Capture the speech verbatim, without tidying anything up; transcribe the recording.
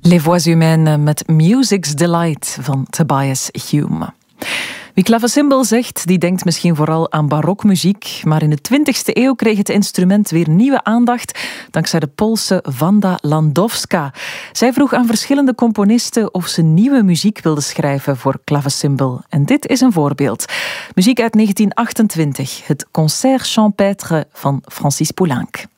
Les Voix Humaines met Music's Delight van Tobias Hume. Wie klavecimbal zegt, die denkt misschien vooral aan barokmuziek, maar in de twintigste eeuw kreeg het instrument weer nieuwe aandacht dankzij de Poolse Wanda Landowska. Zij vroeg aan verschillende componisten of ze nieuwe muziek wilden schrijven voor klavecimbal. En dit is een voorbeeld. Muziek uit negentien achtentwintig, het Concert Champêtre van Francis Poulenc.